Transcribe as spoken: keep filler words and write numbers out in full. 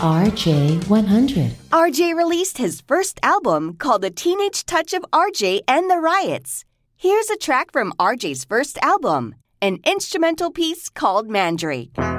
R J one hundred. R J released his first album called A Teenage Touch of R J and the Riots. Here's a track from R J's first album, an instrumental piece called Mandrake.